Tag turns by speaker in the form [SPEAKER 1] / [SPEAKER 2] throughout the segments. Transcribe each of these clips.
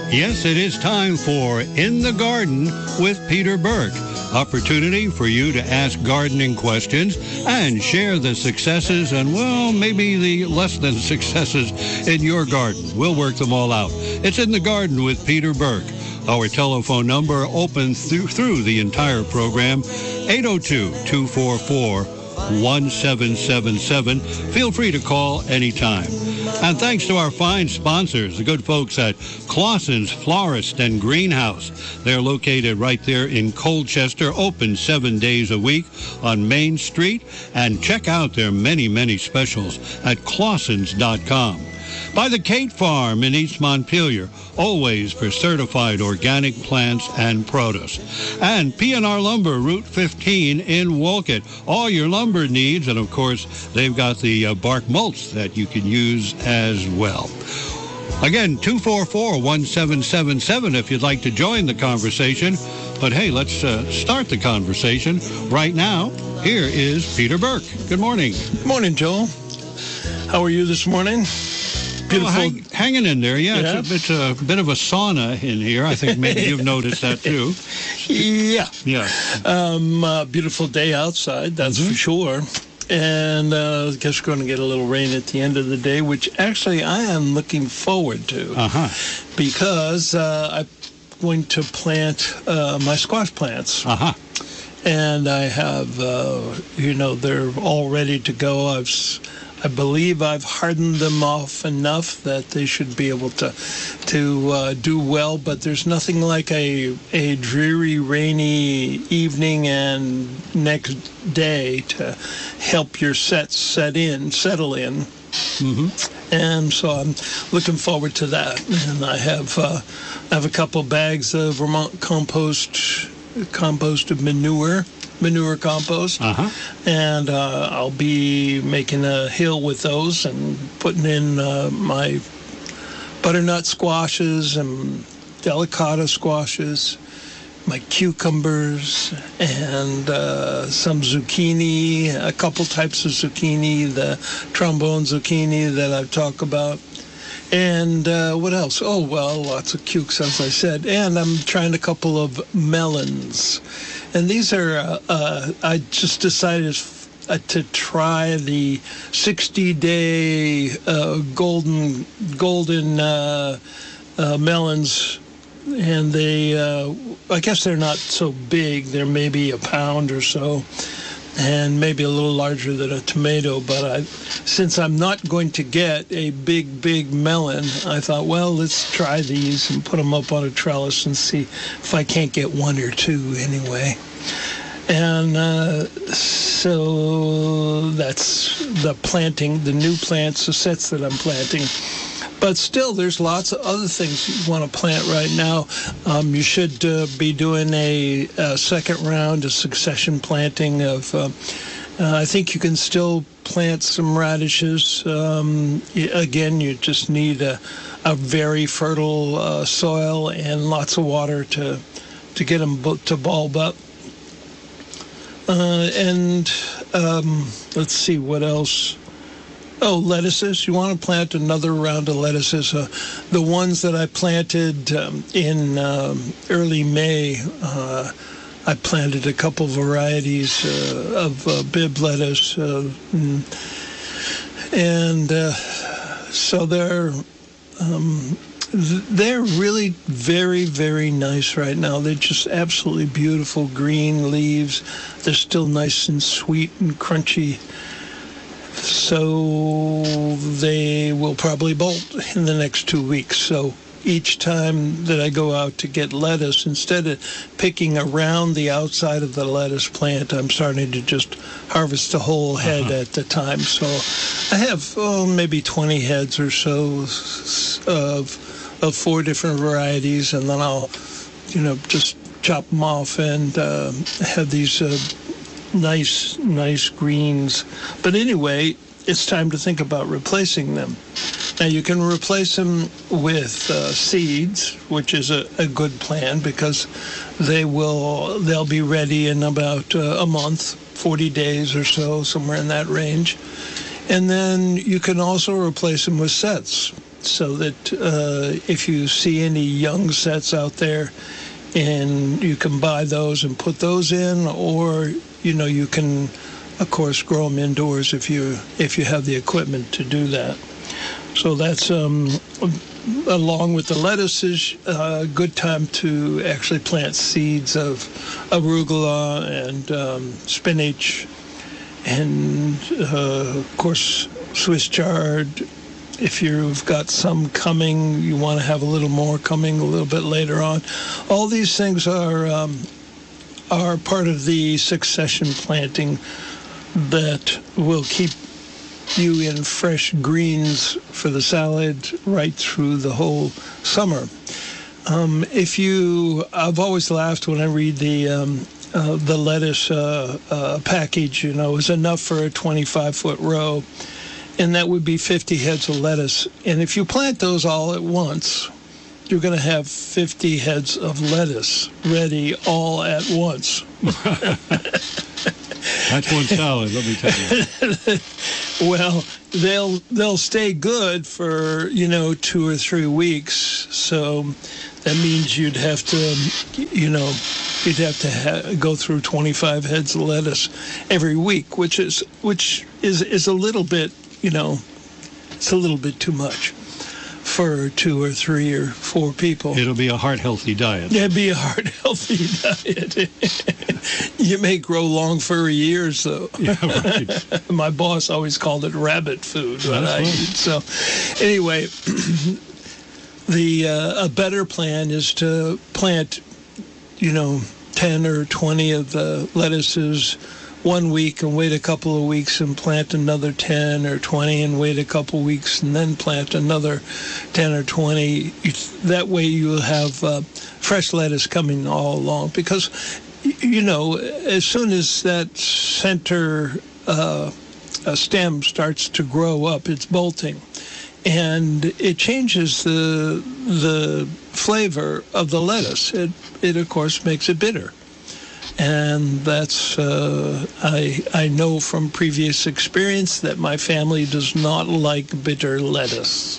[SPEAKER 1] Yes, it is time for In the Garden with Peter Burke. Opportunity for you to ask gardening questions and share the successes and, well, maybe the less than successes in your garden. We'll work them all out. It's In the Garden with Peter Burke. Our telephone number open through the entire program, 802-244-1777. Feel free to call anytime. And thanks to our fine sponsors, the good folks at Clausen's Florist and Greenhouse. They're located right there in Colchester, open 7 days a week on Main Street. And check out their many, many specials at clausens.com. By the Kate Farm in East Montpelier, always for certified organic plants and produce. And P&R Lumber, Route 15 in Wolcott. All your lumber needs, and of course, they've got the bark mulch that you can use as well. Again, 244-1777 if you'd like to join the conversation. But hey, let's start the conversation right now. Here is Peter Burke. Good morning.
[SPEAKER 2] Good morning, Joel. How are you this morning? Beautiful.
[SPEAKER 1] Hanging in there, yeah. It's a bit of a sauna in here. I think maybe you've noticed that too.
[SPEAKER 2] Yeah.
[SPEAKER 1] Yeah.
[SPEAKER 2] Beautiful day outside, that's for sure. And I guess we're going to get a little rain at the end of the day, which actually I am looking forward to. Because I'm going to plant my squash plants. And I have, they're all ready to go. I believe I've hardened them off enough that they should be able to do well, but there's nothing like a dreary, rainy evening and next day to help your settle in. And so I'm looking forward to that. And I have a couple bags of Vermont composted manure compost, and I'll be making a hill with those and putting in my butternut squashes and delicata squashes, my cucumbers, and some zucchini, a couple types of zucchini, the trombone zucchini that I've talked about. And what else? Oh, well, lots of cukes, as I said. And I'm trying a couple of melons. And these are, I just decided to try the 60-day golden melons. And they, I guess they're not so big. They're maybe a pound or so, and maybe a little larger than a tomato. But since I'm not going to get a big melon, I thought, well, let's try these and put them up on a trellis and see if I can't get one or two anyway. And so that's the planting, the new plants, the sets that I'm planting. But still, there's lots of other things you want to plant right now. You should be doing a second round of succession planting of, I think you can still plant some radishes. Again, you just need a very fertile soil and lots of water to get them to bulb up. Let's see what else. Oh, lettuces. You want to plant another round of lettuces. The ones that I planted in early May, I planted a couple varieties of Bibb lettuce. So they're really very, very nice right now. They're just absolutely beautiful green leaves. They're still nice and sweet and crunchy. So they will probably bolt in the next 2 weeks. So each time that I go out to get lettuce, instead of picking around the outside of the lettuce plant, I'm starting to just harvest a whole head at the time. So I have maybe 20 heads or so of 4 different varieties, and then I'll, just chop them off and have these nice greens. But anyway, it's time to think about replacing them. Now, you can replace them with seeds, which is a good plan because they'll be ready in about a month, 40 days or so, somewhere in that range. And then you can also replace them with sets. so that if you see any young sets out there, and you can buy those and put those in, or you can, of course, grow them indoors if you have the equipment to do that. So that's along with the lettuces, a good time to actually plant seeds of arugula and spinach, and of course Swiss chard. If you've got some coming, you want to have a little more coming a little bit later on. All these things are part of the succession planting that will keep you in fresh greens for the salad right through the whole summer. I've always laughed when I read the lettuce package. Is enough for a 25-foot row. And that would be 50 heads of lettuce. And if you plant those all at once, you're going to have 50 heads of lettuce ready all at once.
[SPEAKER 1] That's one salad, let me tell you.
[SPEAKER 2] Well, they'll stay good for 2 or 3 weeks. So that means you'd have to go through 25 heads of lettuce every week, which is a little bit. It's a little bit too much for 2 or 3 or 4 people.
[SPEAKER 1] It'll be a heart-healthy diet.
[SPEAKER 2] It'd be a heart-healthy diet. You may grow long furry ears, though.
[SPEAKER 1] Yeah, right.
[SPEAKER 2] My boss always called it rabbit food. So, anyway, a better plan is to plant, 10 or 20 of the lettuces 1 week and wait a couple of weeks and plant another 10 or 20 and wait a couple of weeks and then plant another 10 or 20. That way you'll have fresh lettuce coming all along, because, as soon as that center stem starts to grow up, it's bolting. And it changes the flavor of the lettuce. It of course makes it bitter. And that's, I know from previous experience that my family does not like bitter lettuce.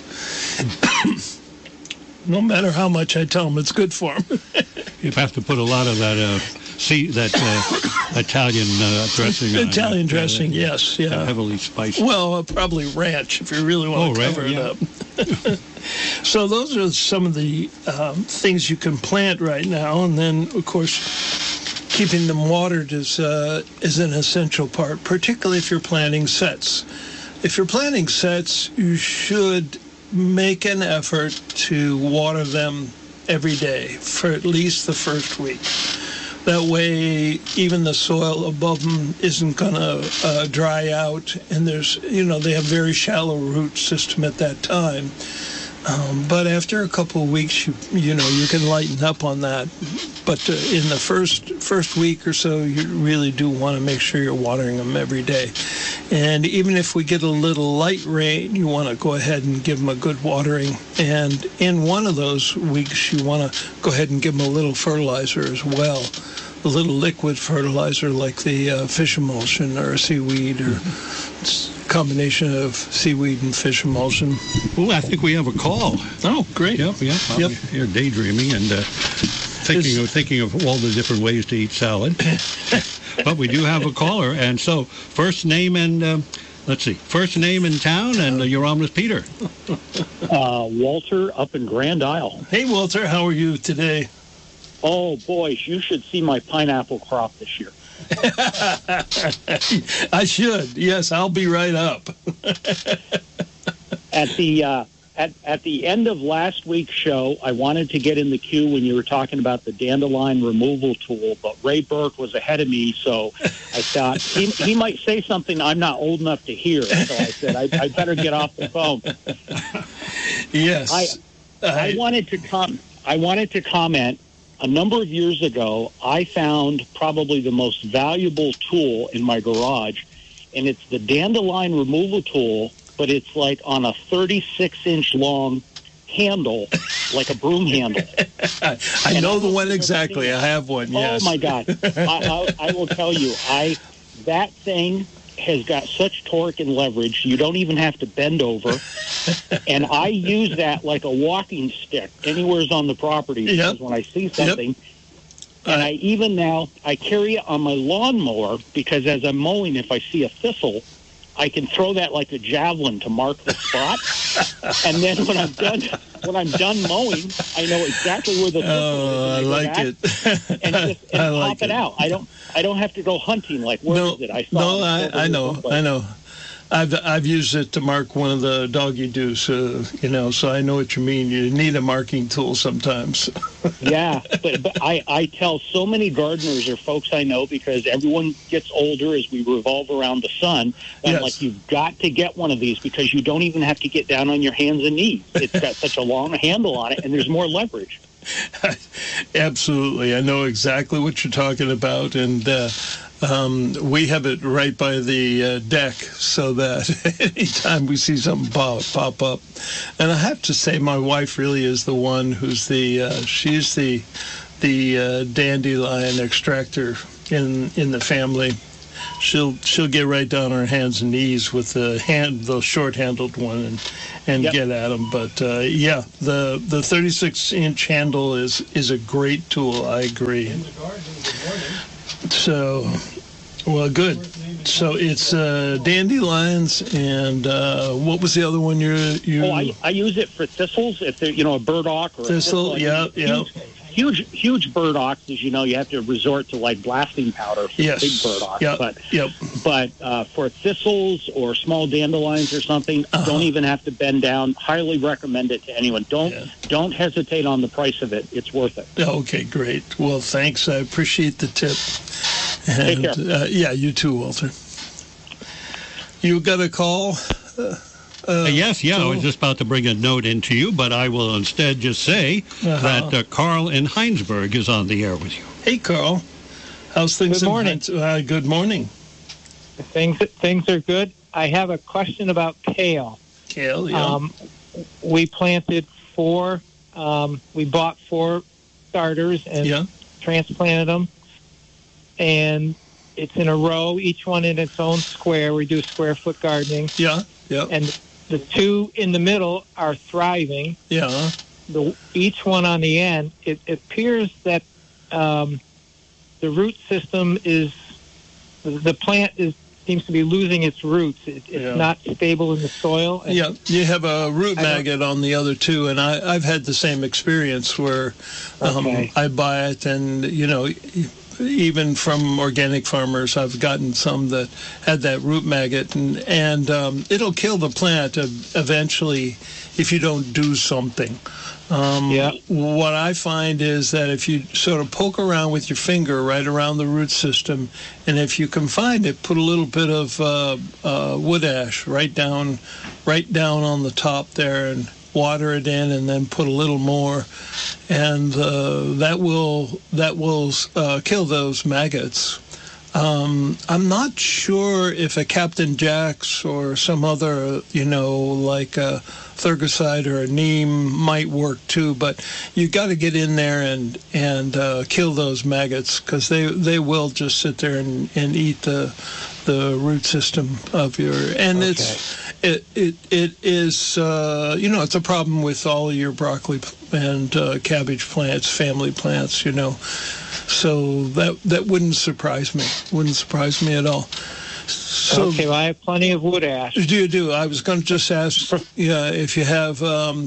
[SPEAKER 2] No matter how much I tell them it's good for them.
[SPEAKER 1] You have to put a lot of that Italian dressing on.
[SPEAKER 2] Italian dressing, yes, yeah.
[SPEAKER 1] Heavily spiced.
[SPEAKER 2] Well, probably ranch if you really want to cover it up. So those are some of the things you can plant right now. And then, of course, keeping them watered is an essential part, particularly if you're planting sets. If you're planting sets, you should make an effort to water them every day for at least the first week. That way, even the soil above them isn't going to dry out, and they have very shallow root system at that time. But after a couple of weeks, you can lighten up on that. But in the first week or so, you really do want to make sure you're watering them every day. And even if we get a little light rain, you want to go ahead and give them a good watering. And in one of those weeks, you want to go ahead and give them a little fertilizer as well. A little liquid fertilizer like the fish emulsion or seaweed or combination of seaweed and fish emulsion.
[SPEAKER 1] Oh, I think we have a call.
[SPEAKER 2] Oh, great.
[SPEAKER 1] Yep. You're daydreaming and thinking of all the different ways to eat salad. But we do have a caller, and so first name and first name in town, and you're on with Peter.
[SPEAKER 3] Walter up in Grand Isle.
[SPEAKER 2] Hey, Walter, how are you today?
[SPEAKER 3] Oh, boys, you should see my pineapple crop this year.
[SPEAKER 2] I should. Yes, I'll be right up.
[SPEAKER 3] At the end of last week's show, I wanted to get in the queue when you were talking about the dandelion removal tool, but Ray Burke was ahead of me, so I thought he might say something I'm not old enough to hear. So I said I better get off the phone.
[SPEAKER 2] Yes,
[SPEAKER 3] I wanted to comment. A number of years ago, I found probably the most valuable tool in my garage, and it's the dandelion removal tool, but it's like on a 36-inch long handle, like a broom handle.
[SPEAKER 2] I know the one exactly. I have one, yes.
[SPEAKER 3] Oh, my God. I will tell you, that thing has got such torque and leverage, you don't even have to bend over. And I use that like a walking stick anywhere's on the property. Because when I see something, and I even now, I carry it on my lawnmower because as I'm mowing, if I see a thistle, I can throw that like a javelin to mark the spot. And then when I'm done mowing, I know exactly where the thistle is.
[SPEAKER 2] I like it.
[SPEAKER 3] And pop it out. I don't have to go hunting like, where is it? I
[SPEAKER 2] know. I've used it to mark one of the doggy doos, so I know what you mean. You need a marking tool sometimes.
[SPEAKER 3] Yeah, but I tell so many gardeners or folks I know, because everyone gets older as we revolve around the sun. And I'm like, you've got to get one of these because you don't even have to get down on your hands and knees. It's got such a long handle on it, and there's more leverage.
[SPEAKER 2] Absolutely. I know exactly what you're talking about, and we have it right by the deck so that anytime we see something pop up. And I have to say, my wife really is the one who's she's the dandelion extractor in the family. She'll get right down on her hands and knees with the short-handled one and get at them. But the 36-inch handle is a great tool. I agree. So, well, good. So it's dandelions, and what was the other one you?
[SPEAKER 3] I use it for thistles. If they're a burdock or
[SPEAKER 2] thistle,
[SPEAKER 3] huge burdocks, as you know, you have to resort to like blasting powder for big burdocks. But for thistles or small dandelions or something, don't even have to bend down. Highly recommend it to anyone. Don't hesitate on the price of it. It's worth it.
[SPEAKER 2] Okay, great. Well, thanks. I appreciate the tip. And,
[SPEAKER 3] take care.
[SPEAKER 2] You too, Walter. You got a call?
[SPEAKER 1] Yes, I was just about to bring a note into you, but I will instead just say that Carl in Heinsberg is on the air with you.
[SPEAKER 2] Hey, Carl. How's things?
[SPEAKER 4] Good morning.
[SPEAKER 2] Good morning.
[SPEAKER 4] Things are good. I have a question about kale.
[SPEAKER 2] Kale, yeah.
[SPEAKER 4] We planted 4. We bought 4 starters and transplanted them. And it's in a row, each one in its own square. We do square foot gardening.
[SPEAKER 2] Yeah.
[SPEAKER 4] And the 2 in the middle are thriving.
[SPEAKER 2] Yeah.
[SPEAKER 4] Each one on the end, it appears that the root system the plant seems to be losing its roots. It's not stable in the soil.
[SPEAKER 2] Yeah, you have a root maggot on the other 2, and I've had the same experience where I buy it, and even from organic farmers, I've gotten some that had that root maggot, and it'll kill the plant eventually if you don't do something. What I find is that if you sort of poke around with your finger right around the root system, and if you can find it, put a little bit of wood ash right down on the top there, and water it in, and then put a little more, and that will kill those maggots. I'm not sure if a Captain Jack's or some other, like a Thurgicide or a neem might work too, but you got to get in there and kill those maggots, because they will just sit there and eat the root system of your, and it is it's a problem with all of your broccoli and cabbage plants, family plants, so that wouldn't surprise me at all. So,
[SPEAKER 4] well, I have plenty of wood ash.
[SPEAKER 2] Do you? I was going to just ask, if you have,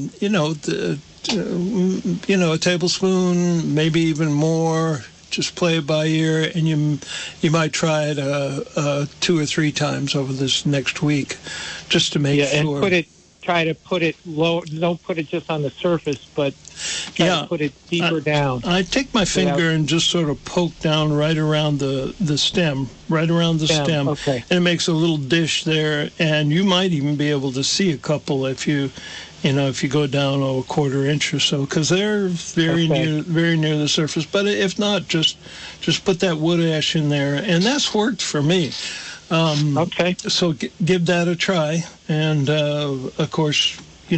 [SPEAKER 2] a tablespoon, maybe even more. Just play it by ear, and you might try it 2 or 3 times over this next week, just to make sure.
[SPEAKER 4] And try to put it low. Don't put it just on the surface, but try to put it deeper down.
[SPEAKER 2] I take my finger and just sort of poke down right around the stem,
[SPEAKER 4] Okay.
[SPEAKER 2] And it makes a little dish there, and you might even be able to see a couple if you go down a quarter inch or so, because they're very near the surface. But if not, just put that wood ash in there, and that's worked for me. So give that a try, and of course,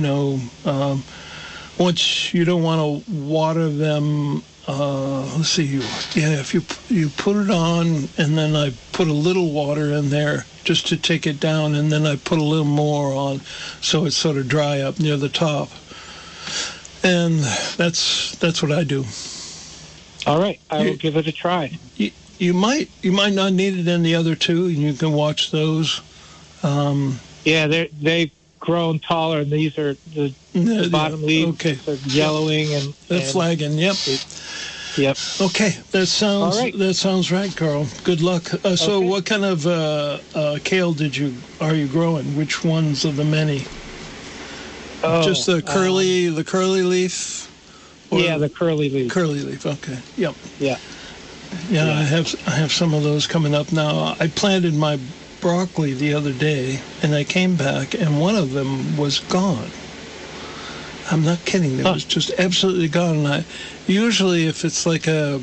[SPEAKER 2] once you don't want to water them. Let's see. If you put it on, and then I put a little water in there, just to take it down, and then I put a little more on so it's sort of dry up near the top. And that's what I do.
[SPEAKER 4] All right, I will give it a try.
[SPEAKER 2] You might not need it in the other two, and you can watch those.
[SPEAKER 4] Yeah, they've grown taller, and these are the bottom leaves are yellowing and
[SPEAKER 2] flagging. Yep.
[SPEAKER 4] Yep.
[SPEAKER 2] Okay, that sounds right, Carl. Good luck. So, what kind of kale are you growing? Which ones of the many? Just the curly leaf.
[SPEAKER 4] Yeah, the curly leaf.
[SPEAKER 2] Curly leaf. Okay. Yep.
[SPEAKER 4] Yeah.
[SPEAKER 2] Yeah, I have some of those coming up now. I planted my broccoli the other day, and I came back, and one of them was gone. I'm not kidding. It was just absolutely gone. And usually, if it's like the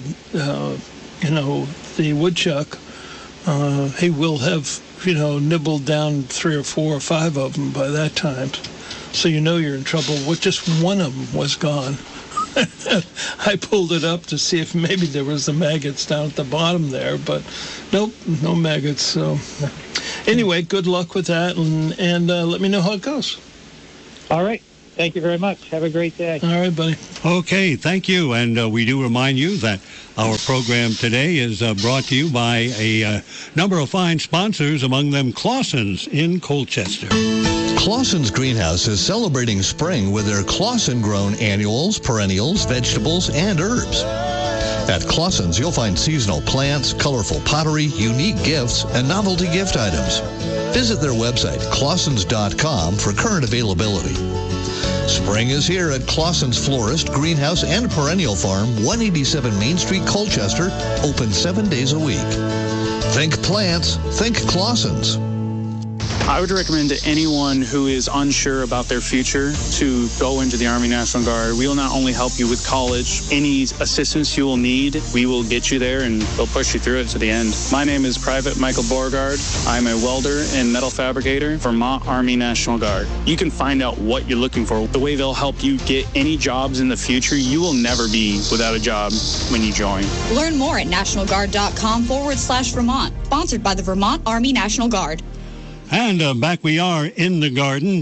[SPEAKER 2] woodchuck, he will have, nibbled down 3 or 4 or 5 of them by that time. So you're in trouble. Just one of them was gone. I pulled it up to see if maybe there was the maggots down at the bottom there, but nope, no maggots. So anyway, good luck with that, and let me know how it goes.
[SPEAKER 4] All right. Thank you very much. Have a great day.
[SPEAKER 2] All right, buddy.
[SPEAKER 1] Okay, thank you. And we do remind you that our program today is brought to you by a number of fine sponsors, among them Clausen's in Colchester.
[SPEAKER 5] Clausen's Greenhouse is celebrating spring with their Clausen-grown annuals, perennials, vegetables, and herbs. At Clausen's, you'll find seasonal plants, colorful pottery, unique gifts, and novelty gift items. Visit their website, clausens.com, for current availability. Spring is here at Clausen's Florist, Greenhouse, and Perennial Farm, 187 Main Street, Colchester, open 7 days a week. Think plants, think Clausen's.
[SPEAKER 6] I would recommend to anyone who is unsure about their future to go into the Army National Guard. We will not only help you with college, any assistance you will need, we will get you there and we'll push you through it to the end. My name is Private Michael Beauregard. I'm a welder and metal fabricator, Vermont Army National Guard. You can find out what you're looking for, the way they'll help you get any jobs in the future. You will never be without a job when you join.
[SPEAKER 7] Learn more at nationalguard.com/Vermont. Sponsored by the Vermont Army National Guard.
[SPEAKER 1] And back we are in the garden,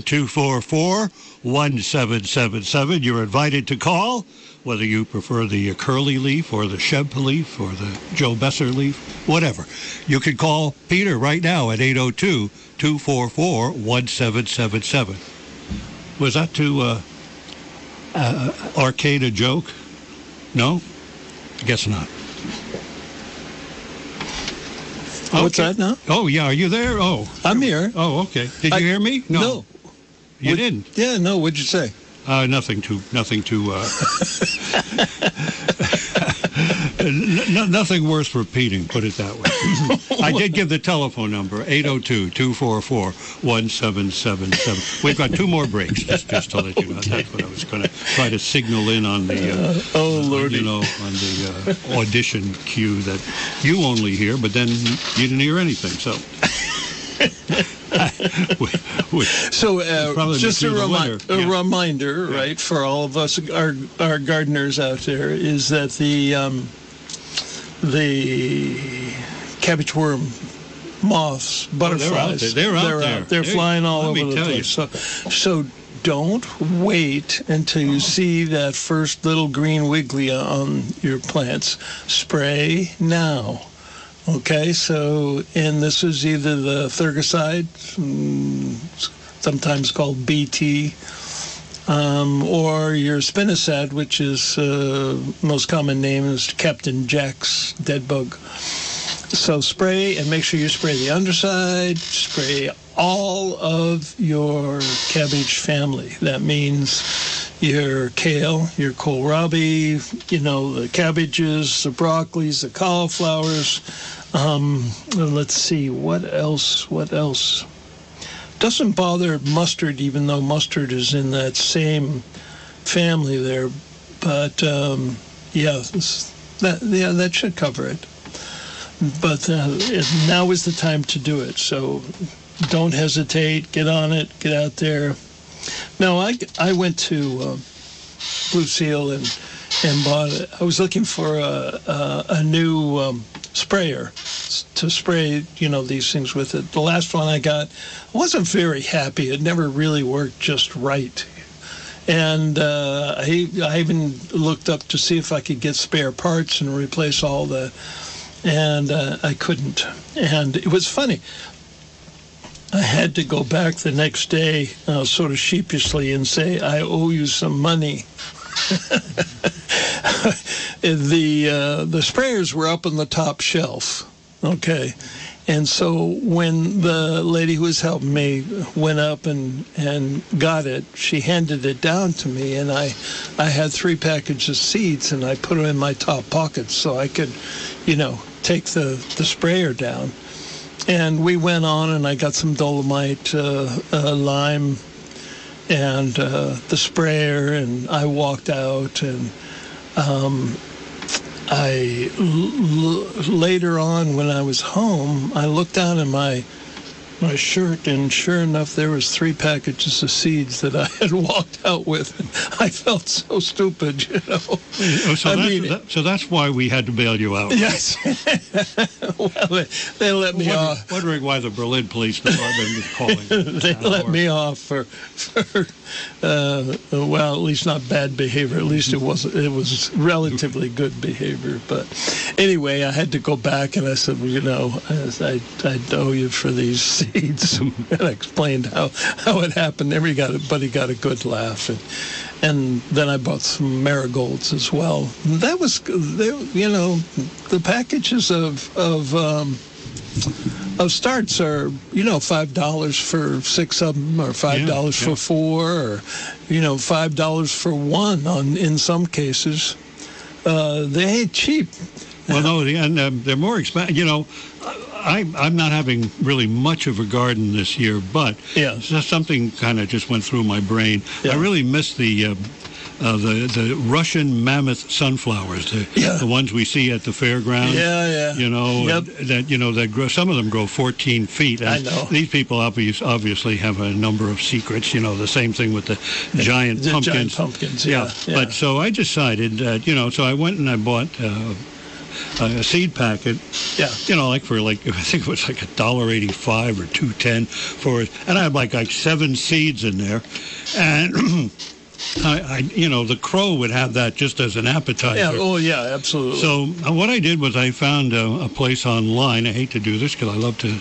[SPEAKER 1] 244-1777. You're invited to call, whether you prefer the curly leaf or the Shemp leaf or the Joe Besser leaf, whatever. You can call Peter right now at 802-244-1777. Was that to arcade a joke? No? I guess not.
[SPEAKER 2] What's that now?
[SPEAKER 1] Oh, yeah. Are you there? Oh.
[SPEAKER 2] I'm here.
[SPEAKER 1] Oh, okay. Did you hear me?
[SPEAKER 2] No.
[SPEAKER 1] You didn't?
[SPEAKER 2] Yeah, no. What'd you say?
[SPEAKER 1] Nothing to nothing worth repeating, put it that way. I did give the telephone number, 802-244-1777. We've got 2 more breaks, just to let you know. That's what I was going to try to signal in on the on the audition cue that you only hear, but then you didn't hear anything, so...
[SPEAKER 2] Just a reminder, right, for all of us, our gardeners out there, is that the cabbage worm moths, butterflies,
[SPEAKER 1] they're out there.
[SPEAKER 2] They're flying all over the place. So don't wait until you see that first little green wiggly on your plants. Spray now. Okay, and this is either the Thurgicide, sometimes called BT, or your Spinosad, which is most common name is Captain Jack's dead bug. So spray, and make sure you spray the underside, spray all of your cabbage family. That means your kale, your kohlrabi, the cabbages, the broccolis, the cauliflowers. Let's see, what else? Doesn't bother mustard, even though mustard is in that same family there. But, that should cover it. But now is the time to do it. So don't hesitate. Get on it. Get out there. No, I went to Blue Seal and bought it. I was looking for a new sprayer, to spray, these things with it. The last one I got, I wasn't very happy. It never really worked just right. And I even looked up to see if I could get spare parts and replace all the, and I couldn't. And it was funny. I had to go back the next day, sort of sheepishly, and say, I owe you some money. The sprayers were up on the top shelf, okay? And so when the lady who was helping me went up and got it, she handed it down to me, and I had 3 packages of seeds, and I put them in my top pocket so I could, take the sprayer down. And we went on, and I got some dolomite, lime, and the sprayer, and I walked out, and later on when I was home, I looked down at my shirt, and sure enough, there was 3 packages of seeds that I had walked out with. I felt so stupid,
[SPEAKER 1] So that's why we had to bail you out.
[SPEAKER 2] Yes. Well, they let me off.
[SPEAKER 1] Wondering why the Berlin Police Department was calling.
[SPEAKER 2] They let me off for well, at least not bad behavior. At least it was relatively good behavior. But anyway, I had to go back, and I said, well, I owe you for these seeds. And I explained how it happened. Everybody got a good laugh. And then I bought some marigolds as well. That was, the packages of starts are, $5 for 6 of them, or $5 for 4, or, $5 for 1 in some cases. They ain't cheap.
[SPEAKER 1] Well, no, and they're more expensive. I'm not having really much of a garden this year, but something kind of just went through my brain. Yeah. I really miss the Russian mammoth sunflowers, the ones we see at the fairgrounds.
[SPEAKER 2] Yeah.
[SPEAKER 1] That grow. Some of them grow 14 feet. And
[SPEAKER 2] I know.
[SPEAKER 1] These people obviously have a number of secrets. The same thing with the giant pumpkins.
[SPEAKER 2] Giant pumpkins. Yeah.
[SPEAKER 1] But so I decided that so I went and I bought a seed packet. Yeah. I think it was like $1.85 or $2.10 for it, and I had like 7 seeds in there, and. The crow would have that just as an appetizer.
[SPEAKER 2] Yeah, oh yeah, absolutely.
[SPEAKER 1] So what I did was I found a place online. I hate to do this because I love to,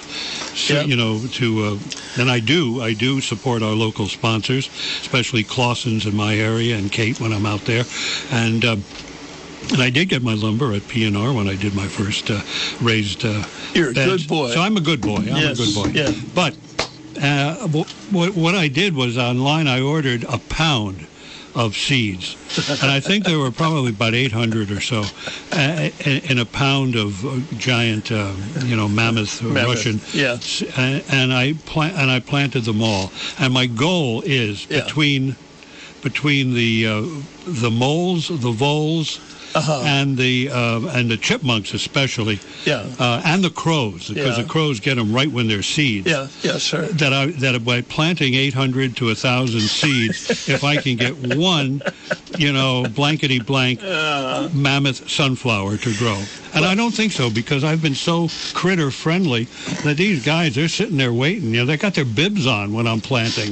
[SPEAKER 1] and I do support our local sponsors, especially Clausen's in my area and Kate when I'm out there, and I did get my lumber at P&R when I did my first raised
[SPEAKER 2] You're a
[SPEAKER 1] beds.
[SPEAKER 2] good boy.
[SPEAKER 1] So I'm a good boy. I'm a good boy.
[SPEAKER 2] Yeah.
[SPEAKER 1] But what I did was online I ordered a pound of seeds, and I think there were probably about 800 or so in a pound of giant, mammoth Russian.
[SPEAKER 2] Yeah.
[SPEAKER 1] And I planted them all. And my goal is between the moles, the voles. And the chipmunks especially, and the crows, because the crows get them right when they're seeds.
[SPEAKER 2] Yeah, sure.
[SPEAKER 1] That by planting 800 to 1,000 seeds, if I can get one, blankety blank mammoth sunflower to grow, and I don't think so because I've been so critter friendly that these guys they're sitting there waiting. They got their bibs on when I'm planting.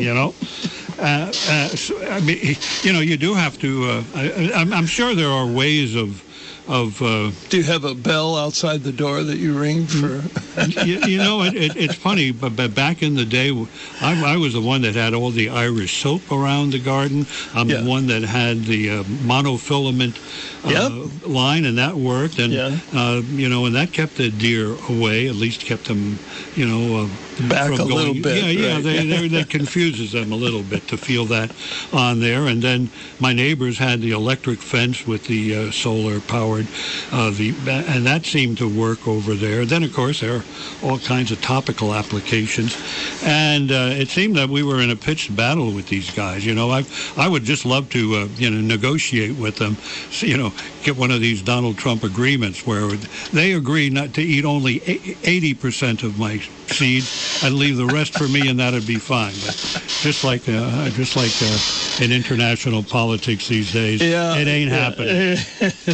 [SPEAKER 1] I mean, you do have to. I'm sure there are ways of.
[SPEAKER 2] Do you have a bell outside the door that you ring for?
[SPEAKER 1] It's funny, but back in the day, I was the one that had all the Irish soap around the garden. I'm the one that had the monofilament line, and that worked. And and that kept the deer away. At least kept them,
[SPEAKER 2] back a little bit.
[SPEAKER 1] Yeah, right. That confuses them a little bit to feel that on there. And then my neighbors had the electric fence with the solar powered, and that seemed to work over there. Then, of course, there are all kinds of topical applications, and it seemed that we were in a pitched battle with these guys. I would just love to, negotiate with them. Get one of these Donald Trump agreements where they agree not to eat only 80% of my seeds and leave the rest for me, and that'd be fine. But just like in international politics these days, it ain't happening.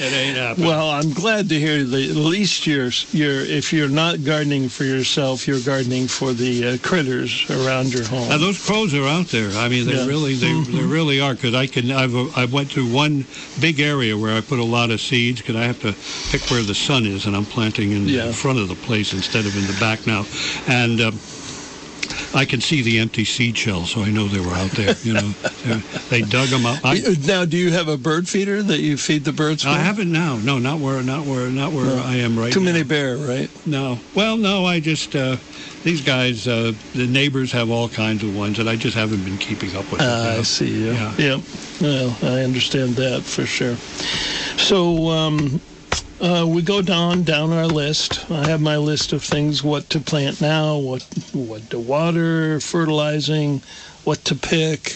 [SPEAKER 1] It ain't happening.
[SPEAKER 2] Well, I'm glad to hear that at least you're if you're not gardening for yourself, you're gardening for the critters around your home.
[SPEAKER 1] Now, those crows are out there. I mean, they really are. Because I went to one big area where I put a lot of seeds. Because I have to pick where the sun is, and I'm planting in the front of the place instead of in the back now, and. I can see the empty seed shells, so I know they were out there. They dug them up.
[SPEAKER 2] Now, do you have a bird feeder that you feed the birds with?
[SPEAKER 1] I haven't now. No, not where I am right now.
[SPEAKER 2] Too many bear, right?
[SPEAKER 1] No. Well, no. I just these guys, the neighbors have all kinds of ones, and I just haven't been keeping up with it.
[SPEAKER 2] I see. Yeah. Well, I understand that for sure. So. We go down our list. I have my list of things: what to plant now, what to water, fertilizing, what to pick.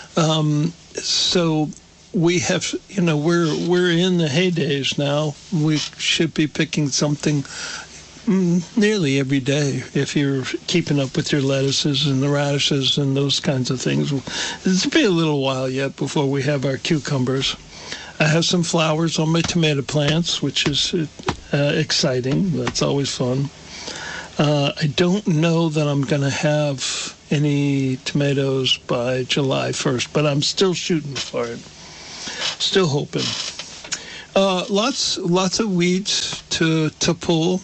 [SPEAKER 2] So we have, we're in the heydays now. We should be picking something nearly every day if you're keeping up with your lettuces and the radishes and those kinds of things. It'll be a little while yet before we have our cucumbers. I have some flowers on my tomato plants, which is exciting. That's always fun. I don't know that I'm going to have any tomatoes by July 1st, but I'm still shooting for it. Still hoping. Lots of weeds to pull.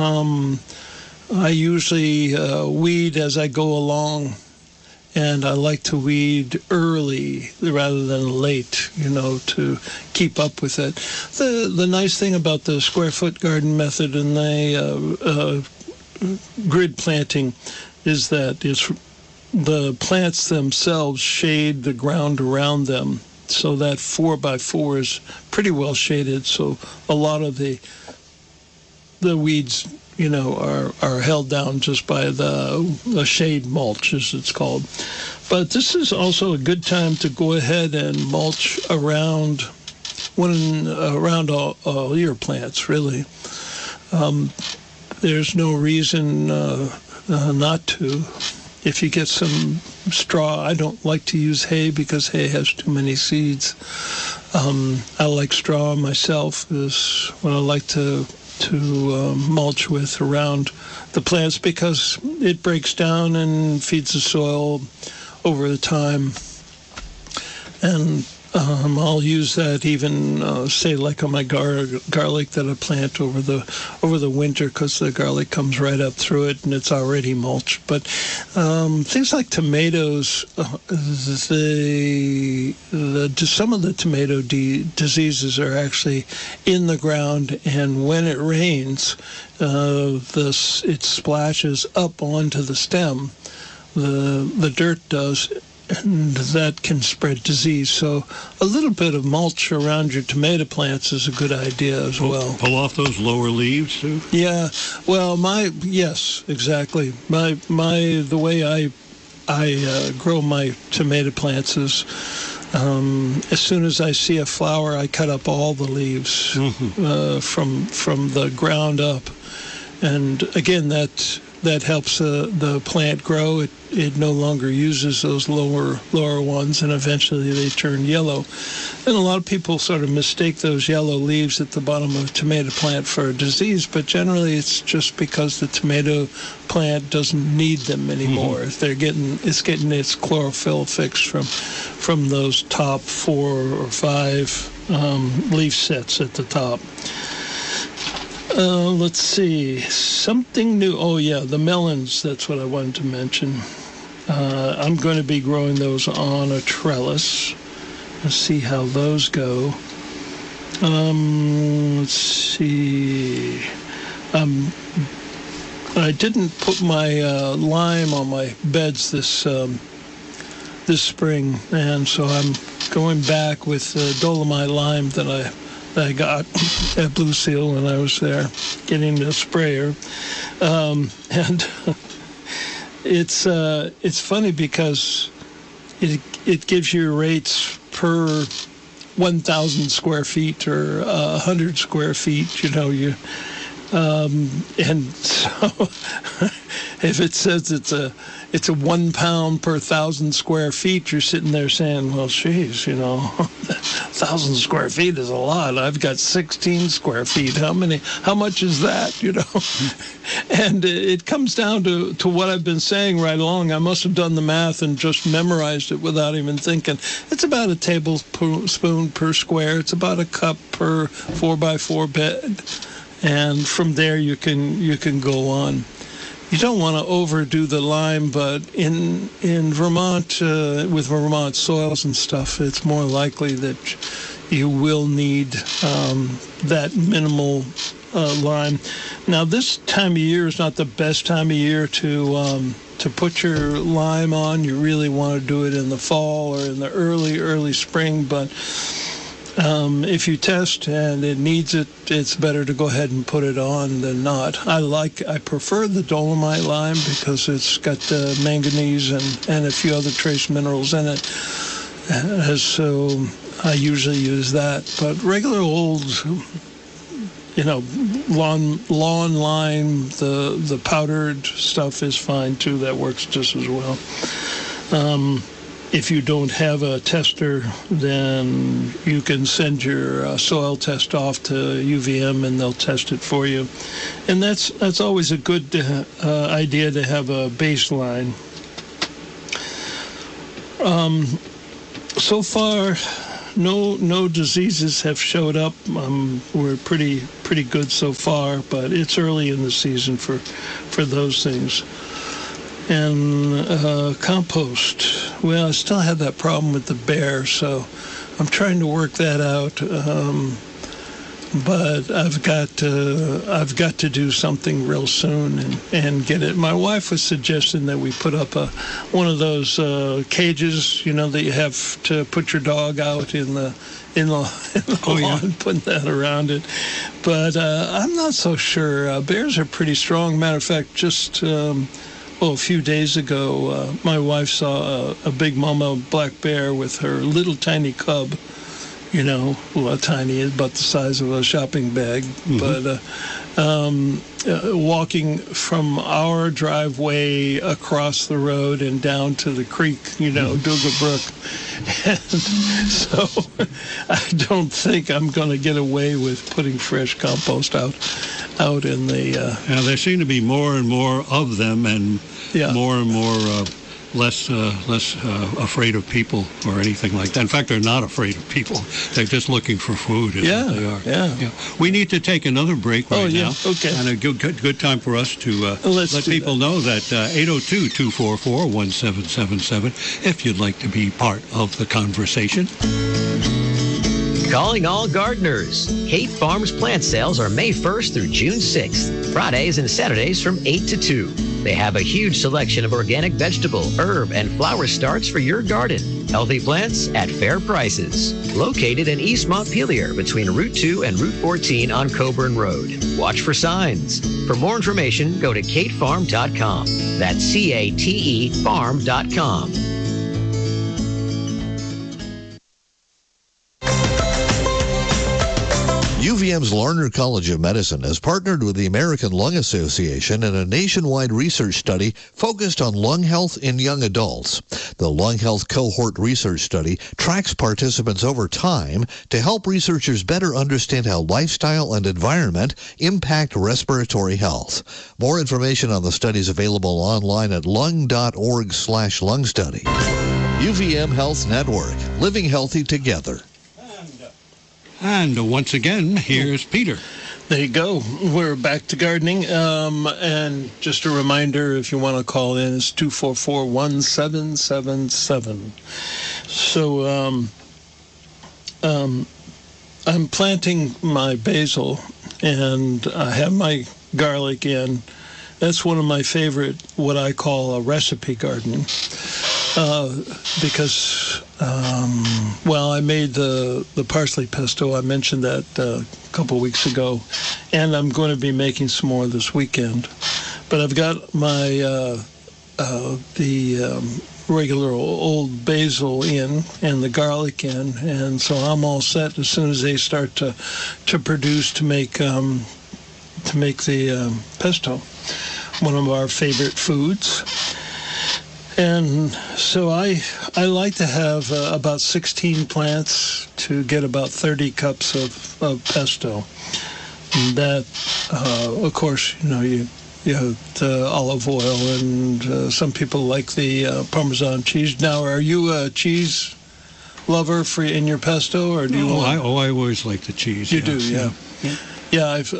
[SPEAKER 2] I usually weed as I go along. And I like to weed early rather than late, to keep up with it. The nice thing about the square foot garden method and the grid planting is that the plants themselves shade the ground around them. So that 4x4 is pretty well shaded. So a lot of the weeds are held down just by the shade mulch, as it's called. But this is also a good time to go ahead and mulch around all your plants, really. There's no reason not to. If you get some straw, I don't like to use hay because hay has too many seeds. I like straw myself, is what I like to mulch with around the plants because it breaks down and feeds the soil over the time. And I'll use that even, say, like on my garlic that I plant over the winter because the garlic comes right up through it and it's already mulched. But things like tomatoes, some of the tomato diseases are actually in the ground, and when it rains, it splashes up onto the stem. The dirt does. And that can spread disease. So a little bit of mulch around your tomato plants is a good idea as well.
[SPEAKER 1] Pull off those lower leaves too?
[SPEAKER 2] Yeah. Well, yes, exactly. The way I grow my tomato plants is as soon as I see a flower, I cut up all the leaves from the ground up. And again, that helps the plant grow. It no longer uses those lower ones, and eventually they turn yellow. And a lot of people sort of mistake those yellow leaves at the bottom of a tomato plant for a disease, but generally it's just because the tomato plant doesn't need them anymore. It's getting its chlorophyll fix from those top 4 or 5 leaf sets at the top. Let's see, something new. Oh, yeah, the melons, that's what I wanted to mention. I'm going to be growing those on a trellis. Let's see how those go. Let's see. I didn't put my lime on my beds this spring, and so I'm going back with Dolomite lime that I got at Blue Seal when I was there getting the sprayer. And it's funny because it gives you rates per 1,000 square feet or 100 square feet. And so if it says it's a 1 pound per 1,000 square feet, you're sitting there saying, well, geez, 1,000 square feet is a lot. I've got 16 square feet. How much is that, And it comes down to what I've been saying right along. I must have done the math and just memorized it without even thinking. It's about a tablespoon per square. It's about a cup per 4x4 bed. And from there you can go on. You don't want to overdo the lime, but in Vermont, with Vermont soils and stuff, it's more likely that you will need that minimal lime. Now, this time of year is not the best time of year to put your lime on. You really want to do it in the fall or in the early spring, but if you test and it needs it, it's better to go ahead and put it on than not. I prefer the Dolomite lime because it's got manganese and a few other trace minerals in it. So I usually use that. But regular old, lawn lime, the powdered stuff is fine too. That works just as well. If you don't have a tester, then you can send your soil test off to UVM and they'll test it for you. And that's always a good idea to have a baseline. So far, no diseases have showed up. We're pretty good so far, but it's early in the season for those things. And compost. Well, I still have that problem with the bear, so I'm trying to work that out. But I've got to do something real soon and get it. My wife was suggesting that we put up one of those cages, that you have to put your dog out in the lawn, putting that around it. But I'm not so sure. Bears are pretty strong. Matter of fact, just a few days ago, my wife saw a big mama black bear with her little tiny cub, tiny, about the size of a shopping bag, but walking from our driveway across the road and down to the creek, Dugga Brook. And so I don't think I'm going to get away with putting fresh compost out in the...
[SPEAKER 1] there seem to be more and more of them, and more and more less afraid of people or anything like that. In fact, they're not afraid of people. They're just looking for food is what they are. Yeah. We need to take another break right now.
[SPEAKER 2] Okay.
[SPEAKER 1] And a good time for us to let people know that 802-244-1777 if you'd like to be part of the conversation.
[SPEAKER 8] Calling all gardeners. Kate Farms plant sales are May 1st through June 6th, Fridays and Saturdays from 8 to 2. They have a huge selection of organic vegetable, herb, and flower starts for your garden. Healthy plants at fair prices. Located in East Montpelier between Route 2 and Route 14 on Coburn Road. Watch for signs. For more information, go to katefarm.com. That's CATE farm.com.
[SPEAKER 5] UVM's Larner College of Medicine has partnered with the American Lung Association in a nationwide research study focused on lung health in young adults. The Lung Health Cohort Research Study tracks participants over time to help researchers better understand how lifestyle and environment impact respiratory health. More information on the study is available online at lung.org/lungstudy. UVM Health Network, living healthy together.
[SPEAKER 1] And once again, here's Peter.
[SPEAKER 2] There you go. We're back to gardening. And just a reminder, if you want to call in, it's 244-1777. So I'm planting my basil, and I have my garlic in. That's one of my favorite, what I call a recipe garden. Because, I made the parsley pesto. I mentioned that a couple weeks ago, and I'm going to be making some more this weekend. But I've got my regular old basil in and the garlic in, and so I'm all set as soon as they start to produce to make to make the pesto, one of our favorite foods. And so I like to have about 16 plants to get about 30 cups of pesto. And that, of course, you have the olive oil, and some people like the Parmesan cheese. Now, are you a cheese lover in your pesto, or do you?
[SPEAKER 1] I always like the cheese.
[SPEAKER 2] You do, yeah. I've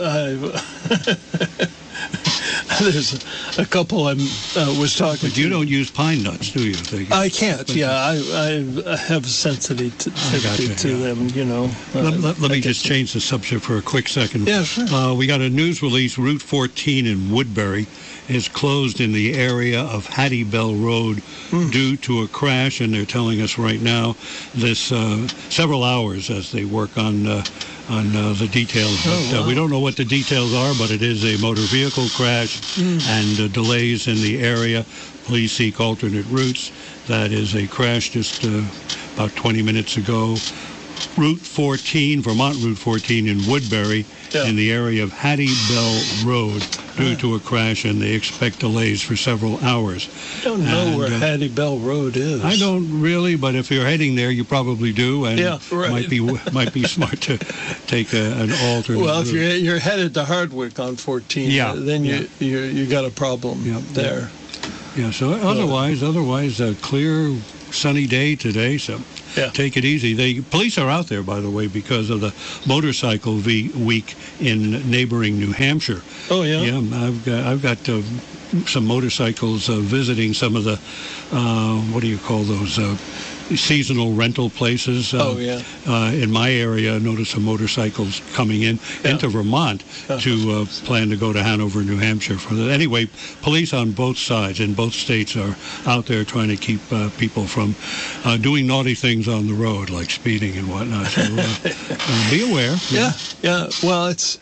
[SPEAKER 2] there's a couple I was talking.
[SPEAKER 1] But you don't use pine nuts, do you?
[SPEAKER 2] I can't. I have a sensitivity to them.
[SPEAKER 1] Let me just change the subject for a quick second.
[SPEAKER 2] Yeah, sure.
[SPEAKER 1] We got a news release. Route 14 in Woodbury is closed in the area of Hattie Bell Road due to a crash, and they're telling us right now this several hours as they work on the details. But, we don't know what the details are, but it is a motor vehicle crash and delays in the area. Police seek alternate routes. That is a crash just about 20 minutes ago. Route 14, Vermont Route 14 in Woodbury, in the area of Hattie Bell Road, due to a crash, and they expect delays for several hours.
[SPEAKER 2] I don't know where Hattie Bell Road is.
[SPEAKER 1] I don't really, but if you're heading there, you probably do, and might be smart to take an alternate
[SPEAKER 2] Well, if
[SPEAKER 1] route.
[SPEAKER 2] you're headed to Hardwick on 14, then you got a problem there.
[SPEAKER 1] Yeah. So otherwise, a clear, sunny day today. So. Take it easy. The police are out there, by the way, because of the motorcycle week in neighboring New Hampshire.
[SPEAKER 2] Oh, yeah?
[SPEAKER 1] Yeah, I've got some motorcycles visiting some of the, what do you call those, seasonal rental places. In my area, I noticed some motorcycles coming into Vermont to plan to go to Hanover, New Hampshire. Anyway, police on both sides in both states are out there trying to keep people from doing naughty things on the road, like speeding and whatnot. So be aware.
[SPEAKER 2] Yeah. Well, it's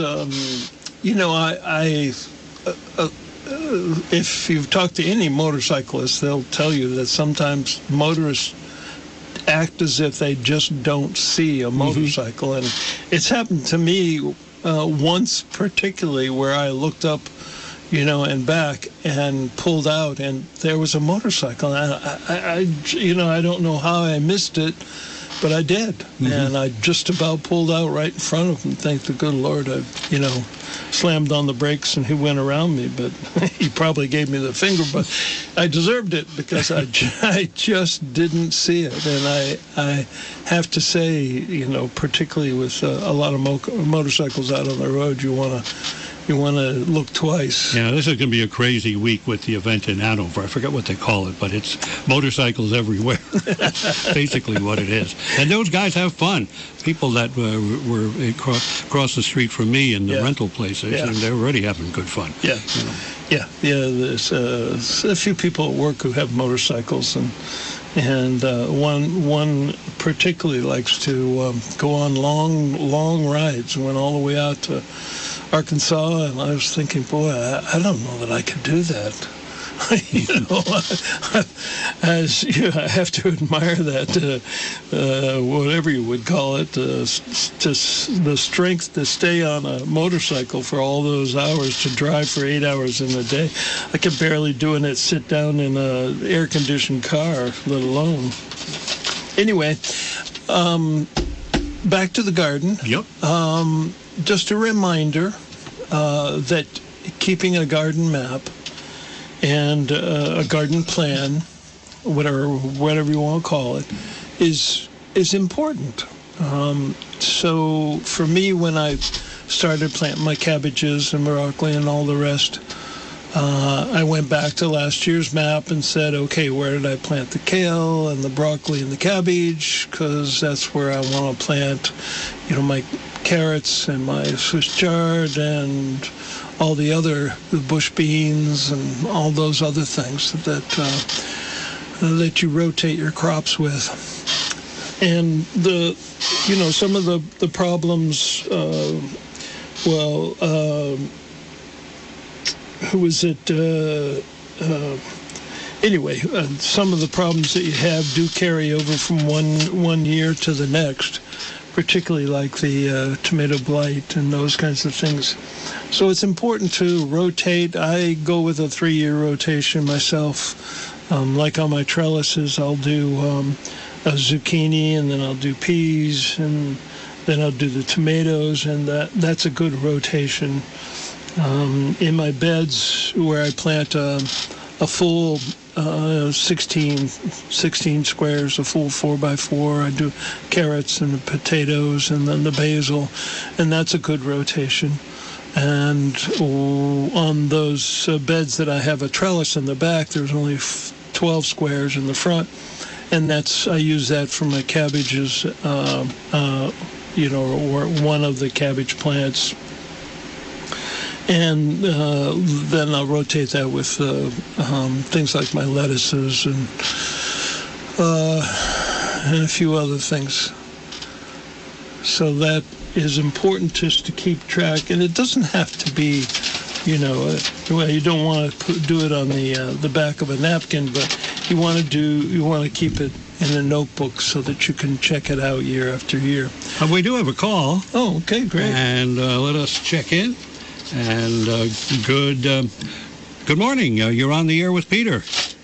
[SPEAKER 2] if you've talked to any motorcyclist, they'll tell you that sometimes motorists act as if they just don't see a motorcycle. And it's happened to me once particularly where I looked up, and back and pulled out, and there was a motorcycle. And I don't know how I missed it, but I did. And I just about pulled out right in front of him. Thank the good Lord, I slammed on the brakes and he went around me, but he probably gave me the finger, but I deserved it because I just didn't see it. And I have to say, particularly with a lot of motorcycles out on the road, you want to look twice.
[SPEAKER 1] Yeah, this is going to be a crazy week with the event in Hanover. I forget what they call it, but it's motorcycles everywhere. That's basically what it is. And those guys have fun. People that were across the street from me in the rental places, and they're already having good fun.
[SPEAKER 2] There's a few people at work who have motorcycles, and one particularly likes to go on long rides. Went all the way out to Arkansas, and I was thinking, boy, I don't know that I could do that. I have to admire that, whatever you would call it, the strength to stay on a motorcycle for all those hours, to drive for 8 hours in a day. I could barely do it, sit down in an air-conditioned car, let alone. Anyway, back to the garden.
[SPEAKER 1] Yep.
[SPEAKER 2] Just a reminder that keeping a garden map and a garden plan, whatever you want to call it, is important. So for me, when I started planting my cabbages and broccoli and all the rest, I went back to last year's map and said, okay, where did I plant the kale and the broccoli and the cabbage? Because that's where I want to plant, my carrots and my Swiss chard and all the other bush beans and all those other things that you rotate your crops with. And some of the problems, who was it? Anyway, some of the problems that you have do carry over from one year to the next. particularly like the tomato blight and those kinds of things. So it's important to rotate. I go with a 3-year rotation myself. Like on my trellises, I'll do a zucchini, and then I'll do peas, and then I'll do the tomatoes, and that's a good rotation. In my beds where I plant a full 16 squares, a full 4x4, I do carrots and the potatoes and then the basil, and that's a good rotation. And on those beds that I have a trellis in the back, there's only 12 squares in the front, and I use that for my cabbages, or one of the cabbage plants. And then I'll rotate that with things like my lettuces and a few other things. So that is important just to keep track. And it doesn't have to be, you don't want to do it on the back of a napkin, but you want to keep it in a notebook so that you can check it out year after year.
[SPEAKER 1] We do have a call.
[SPEAKER 2] Oh, okay, great.
[SPEAKER 1] And let us check in. And good morning. You're on the air with Peter.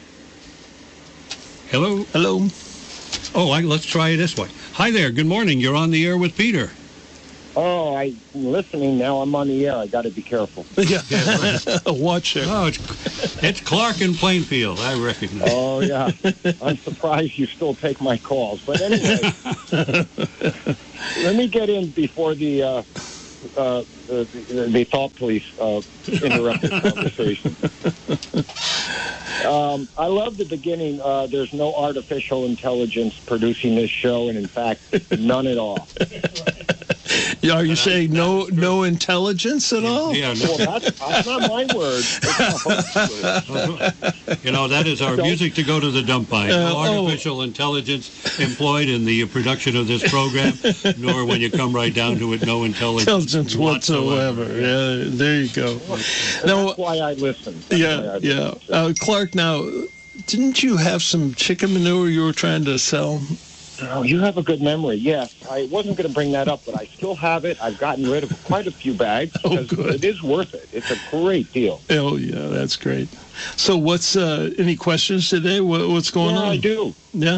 [SPEAKER 1] Hello?
[SPEAKER 2] Hello.
[SPEAKER 1] Oh, let's try it this way. Hi there. Good morning. You're on the air with Peter.
[SPEAKER 9] Oh, I'm listening now. I'm on the air. I got to be careful.
[SPEAKER 2] Yeah. Watch it.
[SPEAKER 1] Oh, it's Clark in Plainfield. I recognize.
[SPEAKER 9] Oh, yeah. I'm surprised you still take my calls. But anyway, let me get in before the thought police interrupted conversation. I love the beginning. There's no artificial intelligence producing this show, and in fact, none at all.
[SPEAKER 2] Are you saying no intelligence at all?
[SPEAKER 1] Yeah.
[SPEAKER 9] Well, that's not my word.
[SPEAKER 1] That is our music to go to the dump by. No artificial intelligence employed in the production of this program, nor when you come right down to it, no intelligence
[SPEAKER 2] whatsoever. Yeah, there you go.
[SPEAKER 9] That's why I listen.
[SPEAKER 2] Yeah. Clark, now, didn't you have some chicken manure you were trying to sell?
[SPEAKER 9] Oh, you have a good memory. Yes, I wasn't going to bring that up, but I still have it. I've gotten rid of quite a few bags.
[SPEAKER 2] Oh, good.
[SPEAKER 9] It is worth it. It's a great deal.
[SPEAKER 2] Oh, yeah, that's great. So what's, any questions today? What's going on?
[SPEAKER 9] I do.
[SPEAKER 2] Yeah?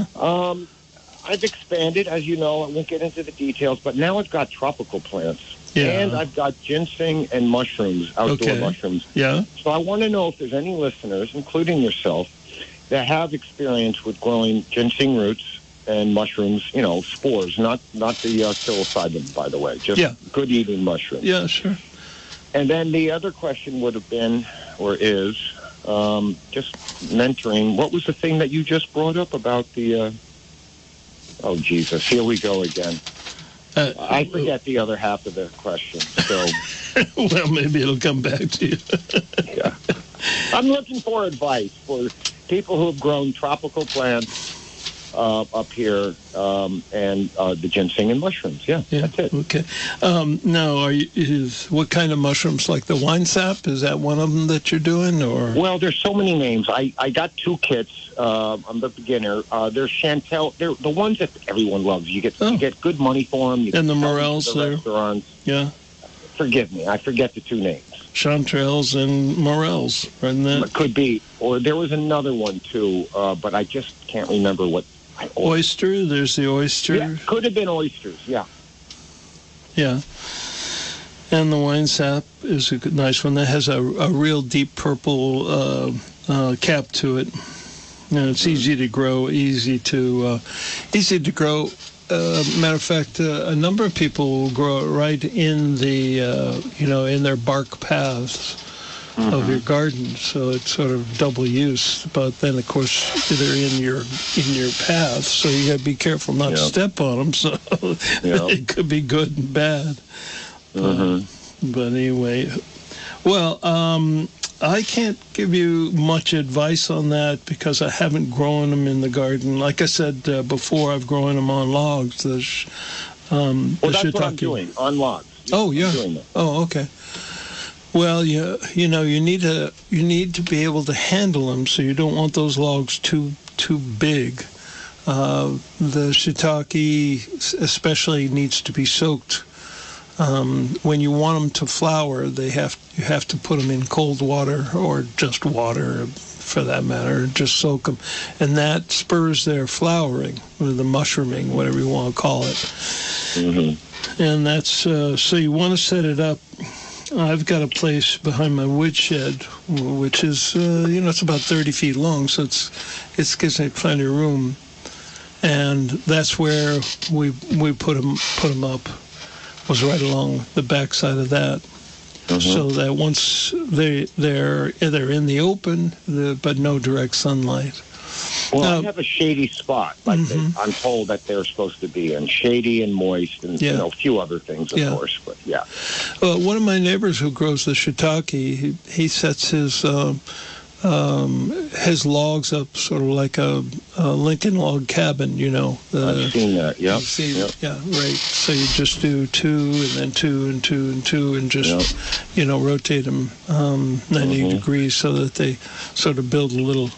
[SPEAKER 9] I've expanded, as you know. I won't get into the details, but now I've got tropical plants.
[SPEAKER 2] Yeah.
[SPEAKER 9] And I've got ginseng and mushrooms, outdoor mushrooms.
[SPEAKER 2] Yeah.
[SPEAKER 9] So I want to know if there's any listeners, including yourself, that have experience with growing ginseng roots and mushrooms, spores, not the psilocybin, by the way, just good eating mushrooms.
[SPEAKER 2] Yeah, sure.
[SPEAKER 9] And then the other question would have been, or is, just mentoring. What was the thing that you just brought up about the, oh, Jesus, here we go again. I forget the other half of the question, so.
[SPEAKER 2] Well, maybe it'll come back to you.
[SPEAKER 9] Yeah. I'm looking for advice for people who have grown tropical plants up here, and the ginseng and mushrooms. Yeah, that's it.
[SPEAKER 2] Okay. Now, what kind of mushrooms? Like the wine sap? Is that one of them that you're doing, or?
[SPEAKER 9] Well, there's so many names. I got 2 kits. I'm the beginner. There's Chantel. They're the ones that everyone loves. You get good money for them.
[SPEAKER 2] And the morels
[SPEAKER 9] there. Restaurants.
[SPEAKER 2] Yeah.
[SPEAKER 9] Forgive me. I forget the 2 names.
[SPEAKER 2] Chanterelles and morels.
[SPEAKER 9] It could be. Or there was another one, too, but I just can't remember what.
[SPEAKER 2] Oyster, there's the oyster.
[SPEAKER 9] Yeah, could have been oysters, yeah.
[SPEAKER 2] Yeah. And the wine sap is a nice one. That has a real deep purple cap to it. And it's easy to grow, easy to grow. Matter of fact, a number of people will grow it right in the, in their bark paths of your garden, so it's sort of double use. But then, of course, they're in your path, so you got to be careful not to step on them. So it could be good and bad. But anyway, well, I can't give you much advice on that because I haven't grown them in the garden. Like I said before, I've grown them on logs.
[SPEAKER 9] That's what I'm doing, on logs.
[SPEAKER 2] Oh, yeah. Oh, okay. Well, you need to be able to handle them, so you don't want those logs too big. The shiitake especially needs to be soaked. When you want them to flower, you have to put them in cold water or just water, for that matter. Just soak them, and that spurs their flowering, or the mushrooming, whatever you want to call it. Mm-hmm. And that's so you want to set it up. I've got a place behind my woodshed, which is it's about 30 feet long, so it gives me plenty of room, and that's where we put them up. Was right along the backside of that, so that once they're in the open, but no direct sunlight.
[SPEAKER 9] Well, I have a shady spot, like I'm told that they're supposed to be, and shady and moist, and a few other things, of course. But
[SPEAKER 2] one of my neighbors who grows the shiitake, he sets his logs up sort of like a Lincoln log cabin,
[SPEAKER 9] I've seen that, yep.
[SPEAKER 2] Yeah, right. So you just do 2 and then 2 and 2 and 2 and just, rotate them 90 degrees so that they sort of build a little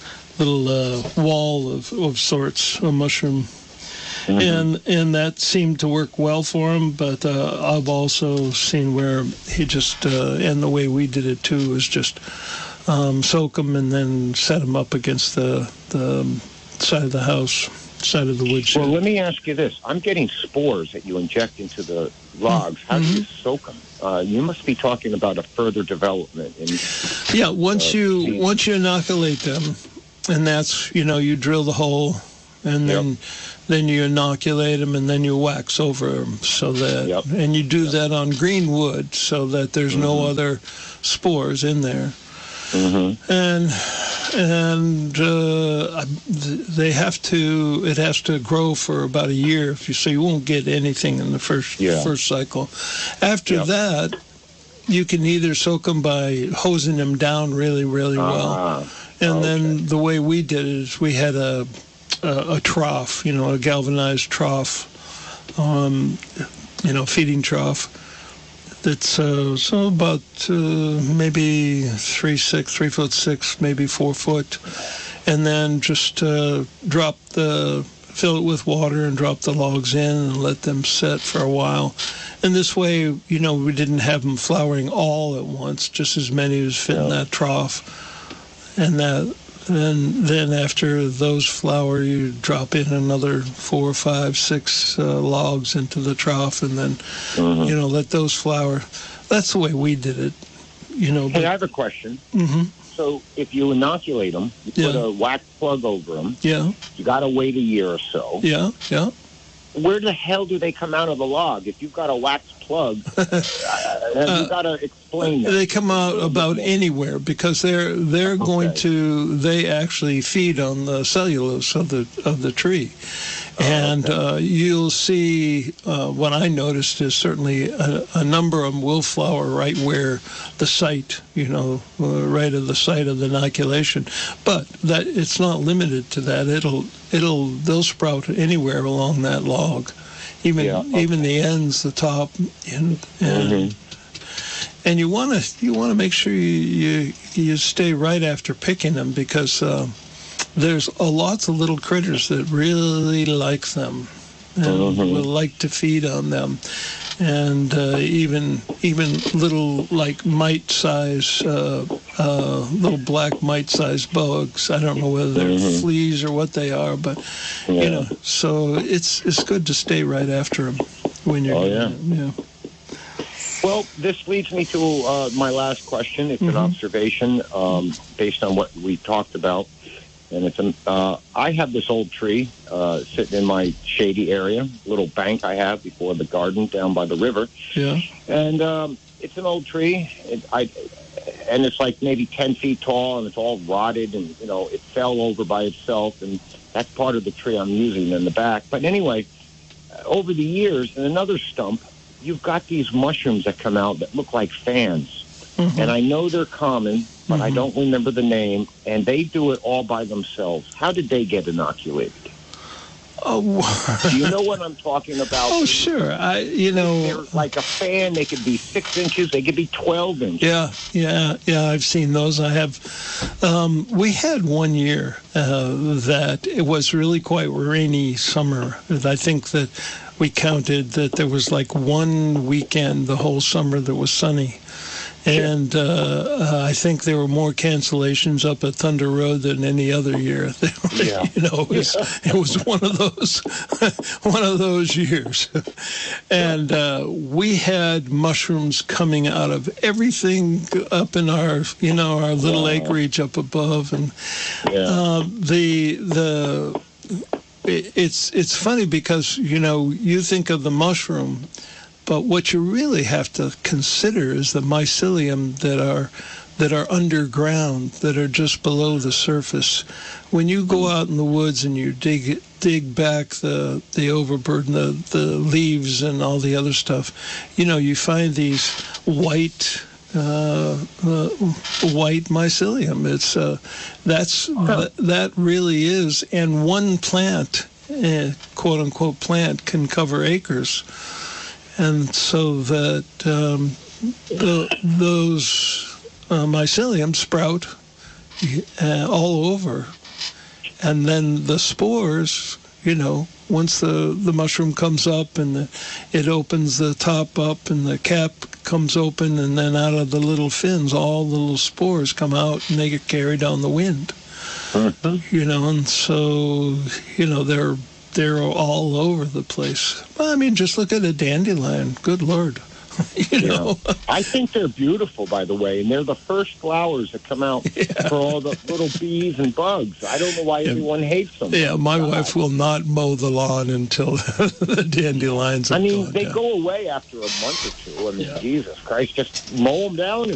[SPEAKER 2] wall of sorts, a mushroom. Mm-hmm. And that seemed to work well for him, but I've also seen where he just, and the way we did it too, is just soak them and then set them up against the side of the house, side of the woodshed.
[SPEAKER 9] Well, let me ask you this. I'm getting spores that you inject into the logs. How do you soak them? You must be talking about a further development.
[SPEAKER 2] Once you inoculate them, and that's, you drill the hole, and then you inoculate them, and then you wax over them, so that, and you do that on green wood, so that there's no other spores in there. Mm-hmm. And they have to. It has to grow for about a year, so you won't get anything in the first cycle. After that, you can either soak them by hosing them down really, really well, and then the way we did it is we had a trough, a galvanized trough, feeding trough. That's so about maybe 3'6", maybe 4 foot, and then just fill it with water and drop the logs in and let them set for a while. And this way, we didn't have them flowering all at once, just as many as fit in that trough. And then after those flower, you drop in another 4, 5, 6 logs into the trough, and then let those flower. That's the way we did it.
[SPEAKER 9] Hey, I have a question. Mm-hmm. So if you inoculate them, you put a wax plug over them. Yeah. You got to wait a year or so.
[SPEAKER 2] Yeah. Yeah.
[SPEAKER 9] Where the hell do they come out of the log? If you've got a wax plug, you've got to explain that.
[SPEAKER 2] They come out about anywhere because they're going to. They actually feed on the cellulose of the tree, and you'll see. What I noticed is certainly a number of them will flower right where the site, right at the site of the inoculation. But that it's not limited to that. They'll sprout anywhere along that log, even the ends, the top, and you want to make sure you stay right after picking them, because there's lots of little critters that really like them and will like to feed on them, and even little like mite-size, little black mite-size bugs. I don't know whether they're fleas or what they are, but so it's good to stay right after them when you're doing it.
[SPEAKER 9] Well, this leads me to my last question. It's an observation based on what we talked about. And it's I have this old tree sitting in my shady area, little bank I have before the garden down by the river. Yeah. And it's an old tree. And it's like maybe 10 feet tall, and it's all rotted, and, it fell over by itself. And that's part of the tree I'm using in the back. But anyway, over the years, in another stump, you've got these mushrooms that come out that look like fans. And I know they're common, but I don't remember the name, and they do it all by themselves. How did they get inoculated? Oh, do you know what I'm talking about?
[SPEAKER 2] Oh, sure.
[SPEAKER 9] They're like a fan. They could be 6 inches. They could be 12 inches.
[SPEAKER 2] Yeah. I've seen those. I have. We had one year that it was really quite rainy summer. I think that we counted that there was like one weekend the whole summer that was sunny. And I think there were more cancellations up at Thunder Road than any other year.
[SPEAKER 9] Yeah.
[SPEAKER 2] It was one of those years. And we had mushrooms coming out of everything up in our our little acreage up above, and it's funny because you think of the mushroom. But what you really have to consider is the mycelium that are underground, that are just below the surface. When you go out in the woods and you dig back the overburden, the leaves and all the other stuff, you find these white mycelium. It's that really is, and one plant, quote unquote plant, can cover acres. And so that those mycelium sprout all over. And then the spores, once the mushroom comes up and it opens the top up and the cap comes open, and then out of the little fins, all the little spores come out and they get carried on the wind. And so, they're all over the place. Well, I mean, just look at a dandelion. Good Lord.
[SPEAKER 9] I think they're beautiful, by the way, and they're the first flowers that come out for all the little bees and bugs. I don't know why everyone hates them.
[SPEAKER 2] Yeah, my wife will not mow the lawn until the dandelions are
[SPEAKER 9] gone. They go away after a month or two. I mean, Jesus Christ, just mow them down